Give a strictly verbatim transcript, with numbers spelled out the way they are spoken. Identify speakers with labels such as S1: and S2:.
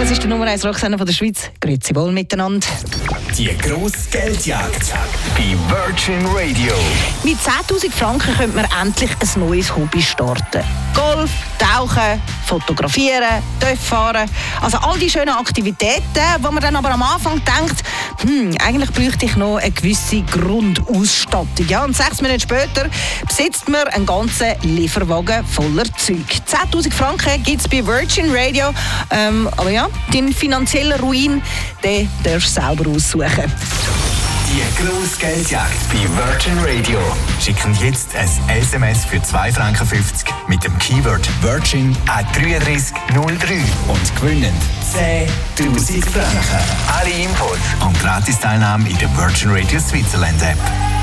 S1: Es ist der Nummer eins Rocksender von der Schweiz. Grüezi wohl miteinander.
S2: Die grosse Geldjagd bei Virgin Radio.
S1: Mit zehntausend Franken könnte man endlich ein neues Hobby starten. Golf, Tauchen, Fotografieren, Töff fahren. Also all die schönen Aktivitäten, wo man dann aber am Anfang denkt, hm, eigentlich bräuchte ich noch eine gewisse Grundausstattung. Ja, und sechs Monate später besitzt man einen ganzen Lieferwagen voller Zeug. zehntausend Franken gibt es bei Virgin Radio. Ähm, aber ja, den finanziellen Ruin, den darfst du selber aussuchen.
S2: Die grosse Geldjagd bei Virgin Radio. Schicken jetzt ein S M S für zwei Franken fünfzig mit dem Keyword Virgin an drei drei null drei und gewinnen zehntausend Franken. Alle Infos und Gratis-Teilnahme in der Virgin Radio Switzerland App.